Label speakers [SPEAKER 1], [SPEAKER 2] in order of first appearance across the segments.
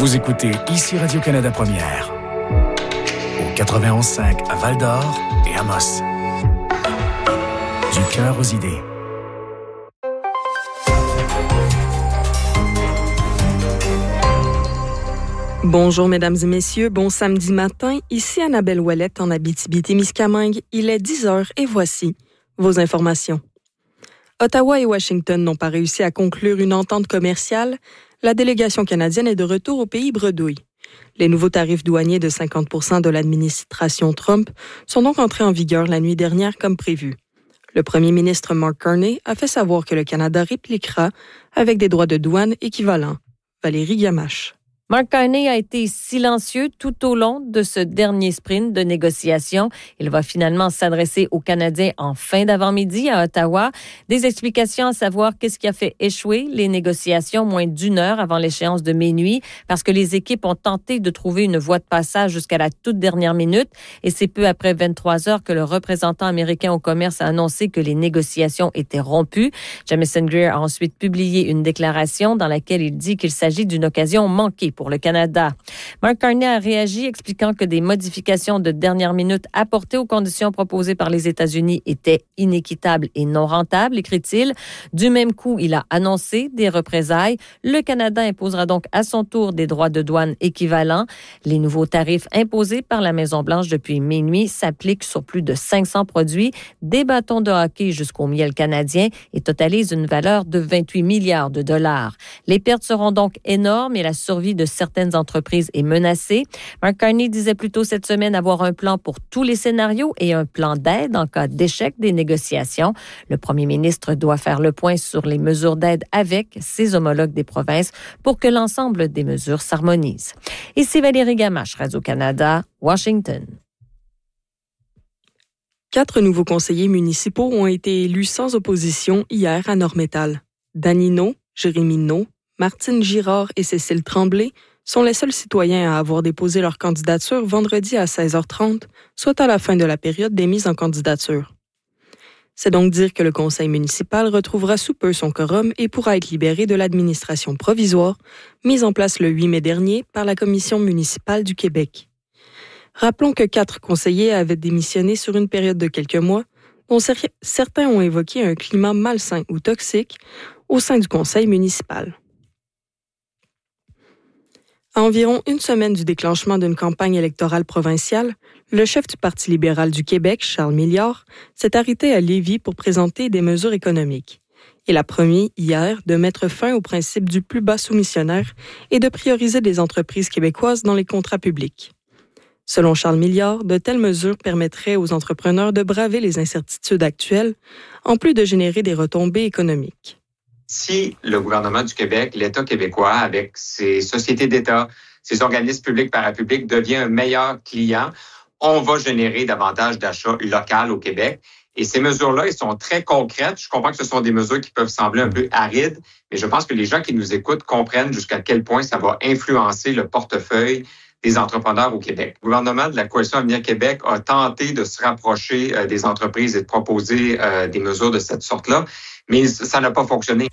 [SPEAKER 1] Vous écoutez ici Radio-Canada Première. Au 91.5 à Val-d'Or et Amos. Du cœur aux idées.
[SPEAKER 2] Bonjour mesdames et messieurs, bon samedi matin, ici Annabelle Ouellette en Abitibi-Témiscamingue, il est 10h et voici vos informations. Ottawa et Washington n'ont pas réussi à conclure une entente commerciale. La délégation canadienne est de retour au pays bredouille. Les nouveaux tarifs douaniers de 50% de l'administration Trump sont donc entrés en vigueur la nuit dernière comme prévu. Le premier ministre Mark Carney a fait savoir que le Canada répliquera avec des droits de douane équivalents. Valérie Gamache.
[SPEAKER 3] Mark Carney a été silencieux tout au long de ce dernier sprint de négociation. Il va finalement s'adresser aux Canadiens en fin d'avant-midi à Ottawa. Des explications à savoir qu'est-ce qui a fait échouer les négociations moins d'une heure avant l'échéance de minuit, parce que les équipes ont tenté de trouver une voie de passage jusqu'à la toute dernière minute. Et c'est peu après 23 heures que le représentant américain au commerce a annoncé que les négociations étaient rompues. Jamieson Greer a ensuite publié une déclaration dans laquelle il dit qu'il s'agit d'une occasion manquée pour le Canada. Mark Carney a réagi expliquant que des modifications de dernière minute apportées aux conditions proposées par les États-Unis étaient inéquitables et non rentables, écrit-il. Du même coup, il a annoncé des représailles. Le Canada imposera donc à son tour des droits de douane équivalents. Les nouveaux tarifs imposés par la Maison-Blanche depuis minuit s'appliquent sur plus de 500 produits, des bâtons de hockey jusqu'au miel canadien et totalisent une valeur de 28 milliards de dollars. Les pertes seront donc énormes et la survie de certaines entreprises est menacée. Mark Carney disait plus tôt cette semaine avoir un plan pour tous les scénarios et un plan d'aide en cas d'échec des négociations. Le premier ministre doit faire le point sur les mesures d'aide avec ses homologues des provinces pour que l'ensemble des mesures s'harmonisent. Ici Valérie Gamache, Radio-Canada, Washington.
[SPEAKER 2] 4 nouveaux conseillers municipaux ont été élus sans opposition hier à Normétal. Danny No, Jérémy No, Martine Girard et Cécile Tremblay sont les seuls citoyens à avoir déposé leur candidature vendredi à 16h30, soit à la fin de la période des mises en candidature. C'est donc dire que le conseil municipal retrouvera sous peu son quorum et pourra être libéré de l'administration provisoire, mise en place le 8 mai dernier par la Commission municipale du Québec. Rappelons que 4 conseillers avaient démissionné sur une période de quelques mois, dont certains ont évoqué un climat malsain ou toxique au sein du conseil municipal. À environ une semaine du déclenchement d'une campagne électorale provinciale, le chef du Parti libéral du Québec, Charles Milliard, s'est arrêté à Lévis pour présenter des mesures économiques. Il a promis hier de mettre fin au principe du plus bas soumissionnaire et de prioriser les entreprises québécoises dans les contrats publics. Selon Charles Milliard, de telles mesures permettraient aux entrepreneurs de braver les incertitudes actuelles, en plus de générer des retombées économiques.
[SPEAKER 4] Si le gouvernement du Québec, l'État québécois, avec ses sociétés d'État, ses organismes publics parapublics, devient un meilleur client, on va générer davantage d'achats locaux au Québec. Et ces mesures-là, elles sont très concrètes. Je comprends que ce sont des mesures qui peuvent sembler un peu arides, mais je pense que les gens qui nous écoutent comprennent jusqu'à quel point ça va influencer le portefeuille des entrepreneurs au Québec. Le gouvernement de la Coalition Avenir Québec a tenté de se rapprocher des entreprises et de proposer des mesures de cette sorte-là, mais ça n'a pas fonctionné.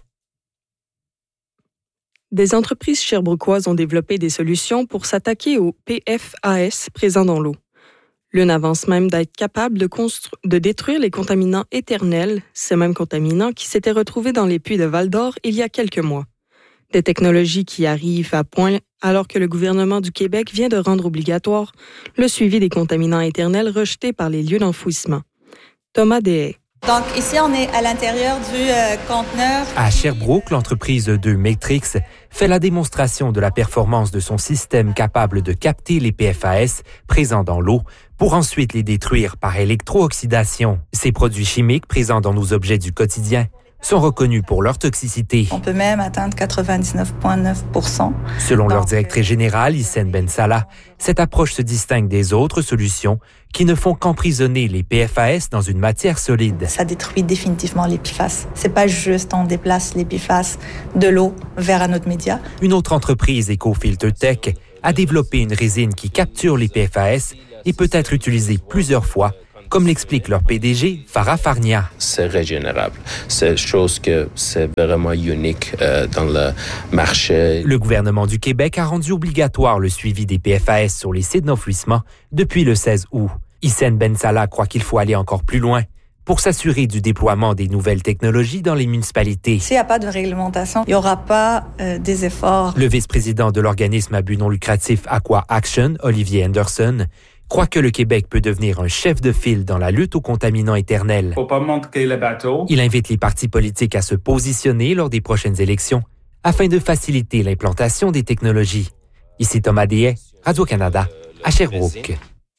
[SPEAKER 2] Des entreprises sherbrookoises ont développé des solutions pour s'attaquer aux PFAS présents dans l'eau. L'une avance même d'être capable de détruire les contaminants éternels, ces mêmes contaminants qui s'étaient retrouvés dans les puits de Val-d'Or il y a quelques mois. Des technologies qui arrivent à point alors que le gouvernement du Québec vient de rendre obligatoire le suivi des contaminants éternels rejetés par les lieux d'enfouissement. Thomas Deshaies.
[SPEAKER 5] Donc ici, on est à l'intérieur du conteneur.
[SPEAKER 6] À Sherbrooke, l'entreprise de Matrix fait la démonstration de la performance de son système capable de capter les PFAS présents dans l'eau pour ensuite les détruire par électro-oxydation. Ces produits chimiques présents dans nos objets du quotidien sont reconnus pour leur toxicité.
[SPEAKER 5] On peut même atteindre 99,9%.
[SPEAKER 6] Selon leur directrice générale, Hissène Ben Salah, cette approche se distingue des autres solutions qui ne font qu'emprisonner les PFAS dans une matière solide.
[SPEAKER 5] Ça détruit définitivement les PFAS. C'est pas juste on déplace les PFAS de l'eau vers un autre média.
[SPEAKER 6] Une autre entreprise, EcoFilter Tech, a développé une résine qui capture les PFAS et peut être utilisée plusieurs fois comme l'explique leur PDG, Farah Farnia.
[SPEAKER 7] C'est régénérable. C'est chose que c'est vraiment unique dans le marché.
[SPEAKER 6] Le gouvernement du Québec a rendu obligatoire le suivi des PFAS sur les sites d'enfouissement depuis le 16 août. Hissène Ben Salah croit qu'il faut aller encore plus loin pour s'assurer du déploiement des nouvelles technologies dans les municipalités.
[SPEAKER 5] S'il n'y a pas de réglementation, il n'y aura pas des efforts.
[SPEAKER 6] Le vice-président de l'organisme à but non lucratif Aqua Action, Olivier Anderson, croit que le Québec peut devenir un chef de file dans la lutte aux contaminants éternels.
[SPEAKER 8] Faut pas manquer le bateau.
[SPEAKER 6] Il invite les partis politiques à se positionner lors des prochaines élections afin de faciliter l'implantation des technologies. Ici Thomas Déhay, Radio-Canada, à Sherbrooke.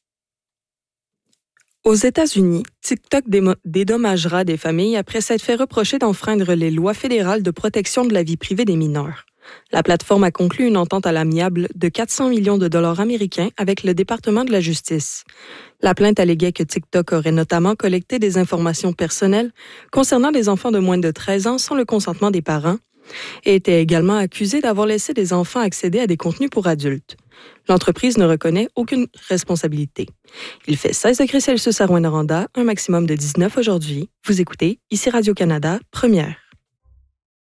[SPEAKER 2] Aux États-Unis, TikTok dédommagera des familles après s'être fait reprocher d'enfreindre les lois fédérales de protection de la vie privée des mineurs. La plateforme a conclu une entente à l'amiable de 400 millions de dollars américains avec le département de la justice. La plainte alléguait que TikTok aurait notamment collecté des informations personnelles concernant les enfants de moins de 13 ans sans le consentement des parents et était également accusée d'avoir laissé des enfants accéder à des contenus pour adultes. L'entreprise ne reconnaît aucune responsabilité. Il fait 16 degrés Celsius à Rouyn-Noranda, un maximum de 19 aujourd'hui. Vous écoutez ici Radio-Canada, première.